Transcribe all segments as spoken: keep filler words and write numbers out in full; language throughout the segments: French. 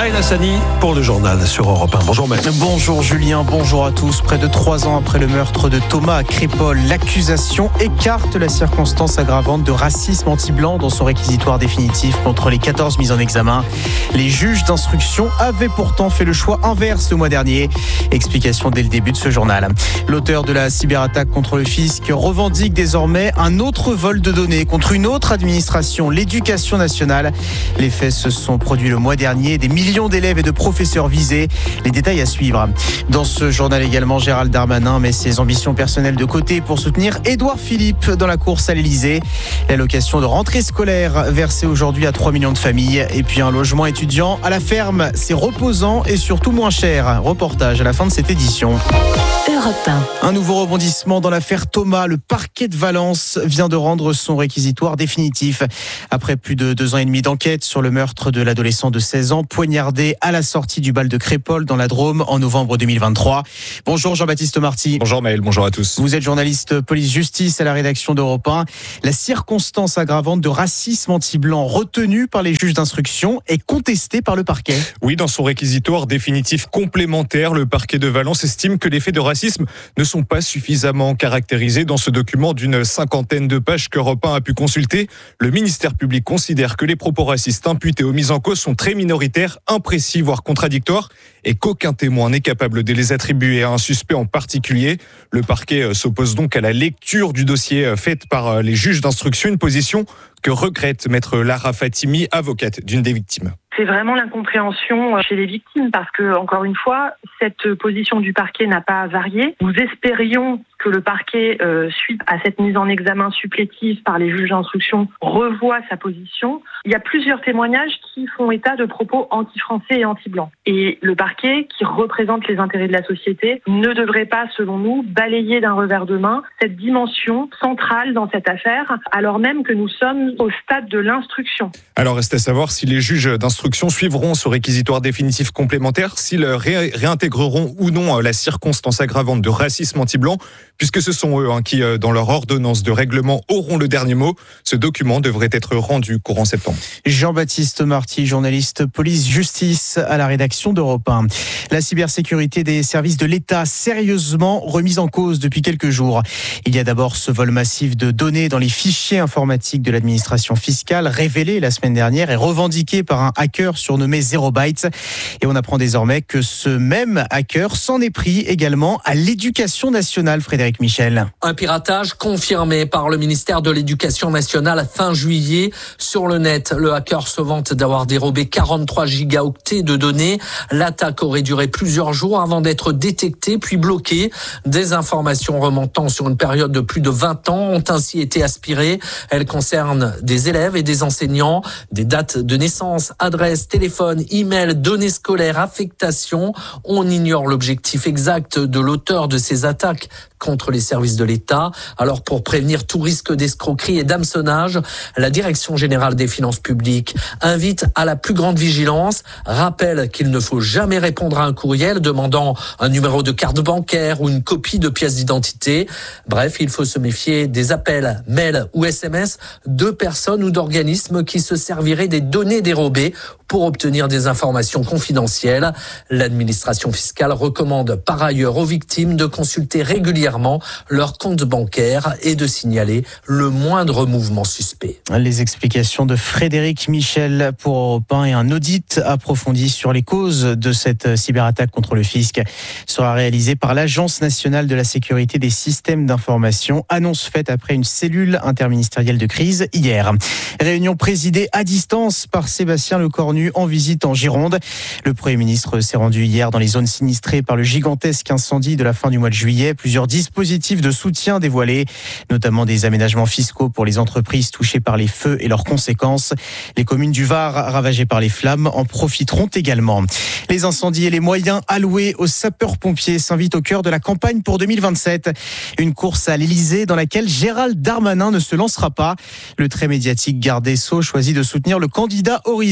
Maël Hassani pour le journal sur Europe un. Bonjour Maël. Bonjour Julien, bonjour à tous. Près de trois ans après le meurtre de Thomas à Crépol, l'accusation écarte la circonstance aggravante de racisme anti-blanc dans son réquisitoire définitif contre les quatorze mises en examen. Les juges d'instruction avaient pourtant fait le choix inverse le mois dernier. Explication dès le début de ce journal. L'auteur de la cyberattaque contre le fisc revendique désormais un autre vol de données contre une autre administration, l'éducation nationale. Les faits se sont produits le mois dernier. Des millions d'élèves et de professeurs visés. Les détails à suivre. Dans ce journal également, Gérald Darmanin met ses ambitions personnelles de côté pour soutenir Édouard Philippe dans la course à l'Elysée. L'allocation de rentrée scolaire versée aujourd'hui à trois millions de familles. Et puis un logement étudiant à la ferme. C'est reposant et surtout moins cher. Reportage à la fin de cette édition. Europe un. Un nouveau rebondissement dans l'affaire Thomas. Le parquet de Valence vient de rendre son réquisitoire définitif. Après plus de deux ans et demi d'enquête sur le meurtre de l'adolescent de seize ans, poignardé à la sortie du bal de Crépol dans la Drôme en novembre deux mille vingt-trois. Bonjour Jean-Baptiste Marty. Bonjour Maël, bonjour à tous. Vous êtes journaliste police-justice à la rédaction d'Europe un. La circonstance aggravante de racisme anti-blanc retenue par les juges d'instruction est contestée par le parquet. Oui, dans son réquisitoire définitif complémentaire, le parquet de Valence estime que les faits de racisme ne sont pas suffisamment caractérisés. Dans ce document d'une cinquantaine de pages qu'Europe un a pu consulter, le ministère public considère que les propos racistes imputés aux mises en cause sont très minoritaires, imprécis, voire contradictoires, et qu'aucun témoin n'est capable de les attribuer à un suspect en particulier. Le parquet s'oppose donc à la lecture du dossier faite par les juges d'instruction, une position que regrette maître Lara Fatimi, avocate d'une des victimes. C'est vraiment l'incompréhension chez les victimes parce que, encore une fois, cette position du parquet n'a pas varié. Nous espérions que le parquet, euh, suite à cette mise en examen supplétive par les juges d'instruction, revoie sa position. Il y a plusieurs témoignages qui font état de propos anti-français et anti-blancs. Et le parquet, qui représente les intérêts de la société, ne devrait pas, selon nous, balayer d'un revers de main cette dimension centrale dans cette affaire, alors même que nous sommes au stade de l'instruction. Alors, reste à savoir si les juges d'instruction suivront ce réquisitoire définitif complémentaire, s'ils ré- réintégreront ou non la circonstance aggravante de racisme anti-blanc, puisque ce sont eux hein, qui, dans leur ordonnance de règlement, auront le dernier mot. Ce document devrait être rendu courant septembre. Jean-Baptiste Marty, journaliste police-justice à la rédaction d'Europe un. La cybersécurité des services de l'État sérieusement remise en cause depuis quelques jours. Il y a d'abord ce vol massif de données dans les fichiers informatiques de l'administration fiscale, révélé la semaine dernière et revendiqué par un hacker surnommé Zero Bytes. Et on apprend désormais que ce même hacker s'en est pris également à l'éducation nationale, Frédéric Michel. Un piratage confirmé par le ministère de l'Éducation nationale fin juillet. Sur le net, le hacker se vante d'avoir dérobé quarante-trois gigaoctets de données. L'attaque aurait duré plusieurs jours avant d'être détectée puis bloquée. Des informations remontant sur une période de plus de vingt ans ont ainsi été aspirées. Elles concernent des élèves et des enseignants, des dates de naissance, adresse, téléphone, email, données scolaires, affectation. On ignore l'objectif exact de l'auteur de ces attaques contre les services de l'État. Alors pour prévenir tout risque d'escroquerie et d'hameçonnage, la Direction générale des finances publiques invite à la plus grande vigilance, rappelle qu'il ne faut jamais répondre à un courriel demandant un numéro de carte bancaire ou une copie de pièce d'identité. Bref, il faut se méfier des appels, mails ou S M S de personnes ou d'organismes qui se serviraient des données dérobées pour obtenir des informations confidentielles. L'administration fiscale recommande par ailleurs aux victimes de consulter régulièrement leur compte bancaire et de signaler le moindre mouvement suspect. Les explications de Frédéric Michel pour Europe un et un audit approfondi sur les causes de cette cyberattaque contre le fisc sera réalisé par l'Agence nationale de la sécurité des systèmes d'information. Annonce faite après une cellule interministérielle de crise hier. Réunion présidée à distance par Sébastien Lecornu en visite en Gironde. Le Premier ministre s'est rendu hier dans les zones sinistrées par le gigantesque incendie de la fin du mois de juillet. Plusieurs dispositifs de soutien dévoilés, notamment des aménagements fiscaux pour les entreprises touchées par les feux et leurs conséquences. Les communes du Var ravagées par les flammes en profiteront également. Les incendies et les moyens alloués aux sapeurs-pompiers s'invitent au cœur de la campagne pour deux mille vingt-sept. Une course à l'Elysée dans laquelle Gérald Darmanin ne se lancera pas. Le très médiatique garde des Sceaux choisit de soutenir le candidat Horizon, Édouard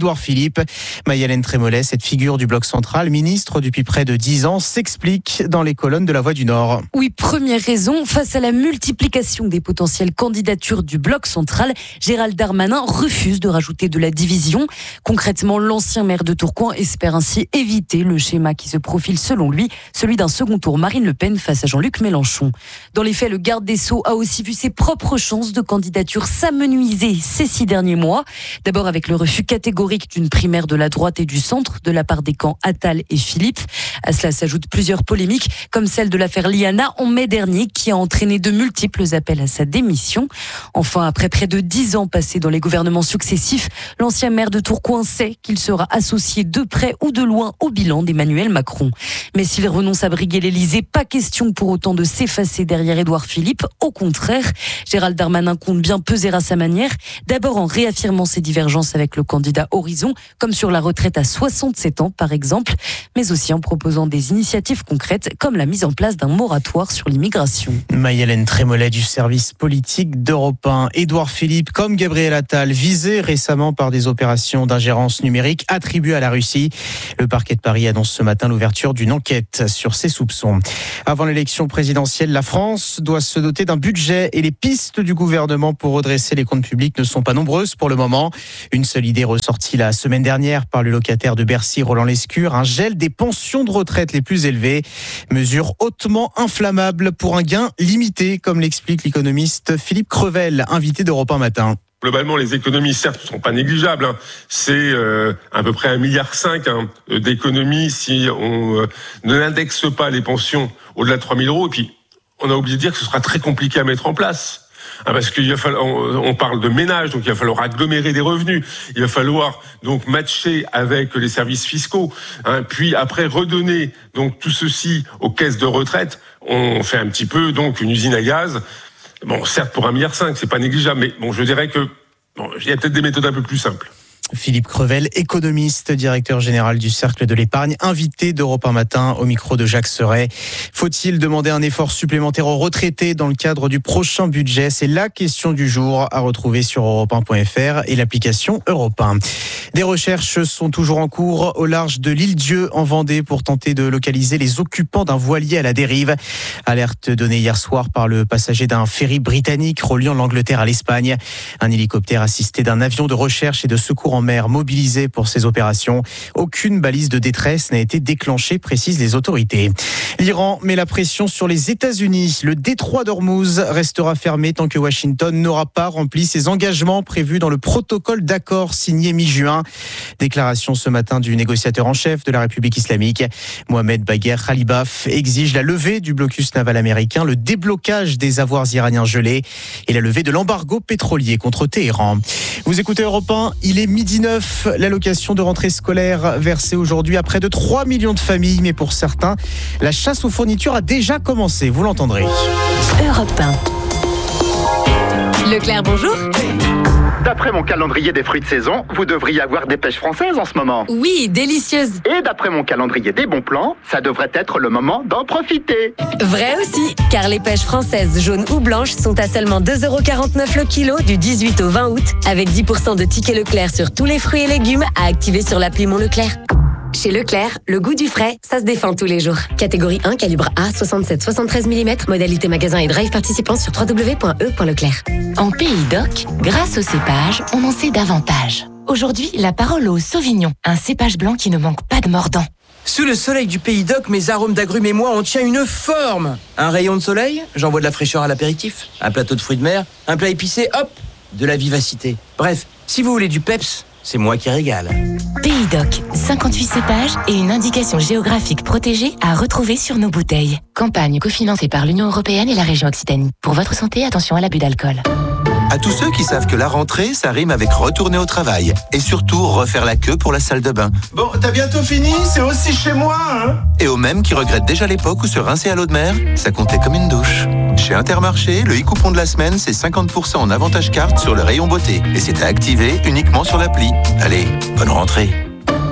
Édouard Philippe. Maï-Hélène Trémollet, cette figure du bloc central, ministre depuis près de dix ans, s'explique dans les colonnes de La Voix du Nord. Oui, première raison, face à la multiplication des potentielles candidatures du bloc central, Gérald Darmanin refuse de rajouter de la division. Concrètement, l'ancien maire de Tourcoing espère ainsi éviter le schéma qui se profile selon lui, celui d'un second tour Marine Le Pen face à Jean-Luc Mélenchon. Dans les faits, le garde des Sceaux a aussi vu ses propres chances de candidature s'amenuiser ces six derniers mois. D'abord avec le refus catégorique d'une primaire de la droite et du centre de la part des camps Attal et Philippe. À cela s'ajoutent plusieurs polémiques, comme celle de l'affaire Liana en mai dernier, qui a entraîné de multiples appels à sa démission. Enfin, après près de dix ans passés dans les gouvernements successifs, l'ancien maire de Tourcoing sait qu'il sera associé de près ou de loin au bilan d'Emmanuel Macron. Mais s'il renonce à briguer l'Élysée, pas question pour autant de s'effacer derrière Édouard Philippe. Au contraire, Gérald Darmanin compte bien peser à sa manière, d'abord en réaffirmant ses divergences avec le candidat Horizon, comme sur la retraite à soixante-sept ans par exemple, mais aussi en proposant des initiatives concrètes comme la mise en place d'un moratoire sur l'immigration. Maï-Hélène Trémollet du service politique d'Europe un. Édouard Philippe, comme Gabriel Attal, visé récemment par des opérations d'ingérence numérique attribuées à la Russie. Le parquet de Paris annonce ce matin l'ouverture d'une enquête sur ces soupçons. Avant l'élection présidentielle, la France doit se doter d'un budget et les pistes du gouvernement pour redresser les comptes publics ne sont pas nombreuses pour le moment. Une seule idée ressortie la semaine dernière par le locataire de Bercy, Roland Lescure, un gel des pensions de retraite les plus élevées. Mesure hautement inflammable pour un gain limité, comme l'explique l'économiste Philippe Crevel, invité d'Europe un matin. Globalement, les économies, certes, ne sont pas négligeables. Hein. C'est euh, à peu près un milliard cinq hein, d'économies si on euh, ne n'indexe pas les pensions au-delà de trois mille euros. Et puis, on a oublié de dire que ce sera très compliqué à mettre en place. Hein, parce qu'il va falloir, on, on parle de ménage, donc il va falloir agglomérer des revenus. Il va falloir donc matcher avec les services fiscaux. Hein, puis après redonner donc tout ceci aux caisses de retraite. On fait un petit peu donc une usine à gaz. Bon, certes, pour un milliard cinq, c'est pas négligeable, mais bon, je dirais que bon, il y a peut-être des méthodes un peu plus simples. Philippe Crevel, économiste, directeur général du Cercle de l'Épargne, invité d'Europe un matin au micro de Jacques Serret. Faut-il demander un effort supplémentaire aux retraités dans le cadre du prochain budget? C'est la question du jour à retrouver sur europe un point f r et l'application Europe un. Des recherches sont toujours en cours au large de l'île Dieu en Vendée pour tenter de localiser les occupants d'un voilier à la dérive. Alerte donnée hier soir par le passager d'un ferry britannique reliant l'Angleterre à l'Espagne. Un hélicoptère assisté d'un avion de recherche et de secours en mer mobilisé pour ces opérations. Aucune balise de détresse n'a été déclenchée, précisent les autorités. L'Iran met la pression sur les États-Unis. Le détroit d'Ormuz restera fermé tant que Washington n'aura pas rempli ses engagements prévus dans le protocole d'accord signé mi-juin. Déclaration ce matin du négociateur en chef de la République islamique. Mohamed Bagher Khalibaf exige la levée du blocus naval américain, le déblocage des avoirs iraniens gelés et la levée de l'embargo pétrolier contre Téhéran. Vous écoutez Europe un, il est midi neuf. L'allocation de rentrée scolaire versée aujourd'hui à près de trois millions de familles. Mais pour certains, la chasse aux fournitures a déjà commencé. Vous l'entendrez. Europe un. Leclerc, bonjour. D'après mon calendrier des fruits de saison, vous devriez avoir des pêches françaises en ce moment. Oui, délicieuse. Et d'après mon calendrier des bons plans, ça devrait être le moment d'en profiter. Vrai aussi, car les pêches françaises jaunes ou blanches sont à seulement deux euros quarante-neuf le kilo du dix-huit au vingt août, avec dix pour cent de tickets Leclerc sur tous les fruits et légumes à activer sur l'appli Mon Leclerc. Chez Leclerc, le goût du frais, ça se défend tous les jours. Catégorie un, calibre A, soixante-sept soixante-treize millimètres, modalité magasin et drive participant sur w w w point e point leclerc. En Pays d'Oc, grâce au cépage, on en sait davantage. Aujourd'hui, la parole au Sauvignon, un cépage blanc qui ne manque pas de mordant. Sous le soleil du Pays d'Oc, mes arômes d'agrumes et moi, on tient une forme. Un rayon de soleil, j'envoie de la fraîcheur à l'apéritif. Un plateau de fruits de mer, un plat épicé, hop, de la vivacité. Bref, si vous voulez du peps, c'est moi qui régale. Pays d'Oc, cinquante-huit cépages et une indication géographique protégée à retrouver sur nos bouteilles. Campagne cofinancée par l'Union européenne et la région Occitanie. Pour votre santé, attention à l'abus d'alcool. À tous ceux qui savent que la rentrée, ça rime avec retourner au travail. Et surtout, refaire la queue pour la salle de bain. Bon, t'as bientôt fini, c'est aussi chez moi, hein. Et aux mêmes qui regrettent déjà l'époque où se rincer à l'eau de mer, ça comptait comme une douche. Chez Intermarché, le e-coupon de la semaine, c'est cinquante pour cent en avantage carte sur le rayon beauté. Et c'est à activer uniquement sur l'appli. Allez, bonne rentrée.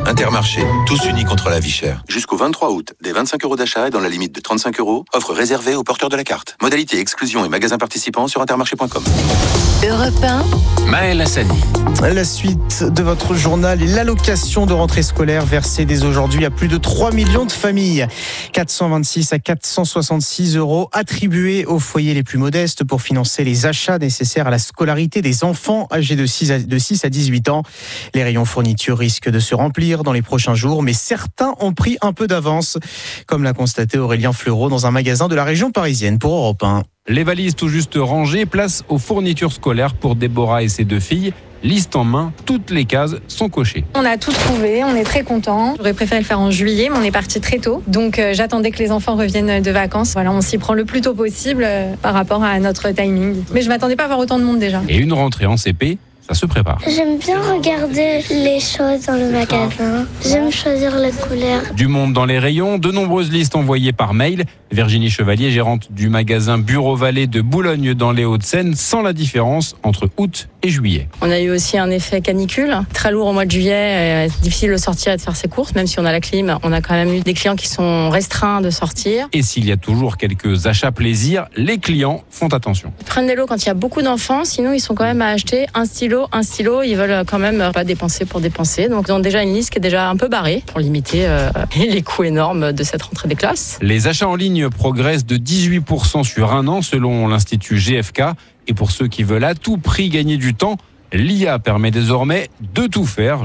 Intermarché, tous unis contre la vie chère. Jusqu'au vingt-trois août, des vingt-cinq euros d'achat et dans la limite de trente-cinq euros, offre réservée aux porteurs de la carte. Modalité, exclusion et magasins participants sur intermarché point com. Europe un, Maël Hassani. La suite de votre journal et l'allocation de rentrée scolaire versée dès aujourd'hui à plus de trois millions de familles. quatre cent vingt-six à quatre cent soixante-six euros attribués aux foyers les plus modestes pour financer les achats nécessaires à la scolarité des enfants âgés de six à dix-huit ans. Les rayons fournitures risquent de se remplir dans les prochains jours, mais certains ont pris un peu d'avance, comme l'a constaté Aurélien Fleureau dans un magasin de la région parisienne pour Europe un. Les valises tout juste rangées, place aux fournitures scolaires pour Déborah et ses deux filles. Liste en main, toutes les cases sont cochées. On a tout trouvé, on est très contents. J'aurais préféré le faire en juillet, mais on est parti très tôt. Donc euh, j'attendais que les enfants reviennent de vacances. Voilà, on s'y prend le plus tôt possible euh, par rapport à notre timing. Mais je m'attendais pas à avoir autant de monde déjà. Et une rentrée en C P, ça se prépare. J'aime bien regarder les choses dans le magasin. J'aime choisir les couleurs. Du monde dans les rayons, de nombreuses listes envoyées par mail. Virginie Chevalier, gérante du magasin Bureau Vallée de Boulogne dans les Hauts-de-Seine, sans la différence entre août et juillet. On a eu aussi un effet canicule, très lourd au mois de juillet, c'est difficile de sortir et de faire ses courses, même si on a la clim. On a quand même eu des clients qui sont restreints de sortir. Et s'il y a toujours quelques achats plaisir, les clients font attention. Ils prennent des lots quand il y a beaucoup d'enfants, sinon ils sont quand même à acheter un stylo, un stylo, ils veulent quand même pas dépenser pour dépenser. Donc ils ont déjà une liste qui est déjà un peu barrée pour limiter euh, les coûts énormes de cette rentrée des classes. Les achats en ligne progressent de dix-huit pour cent sur un an selon l'Institut G F K. Et pour ceux qui veulent à tout prix gagner du temps, l'I A permet désormais de tout faire.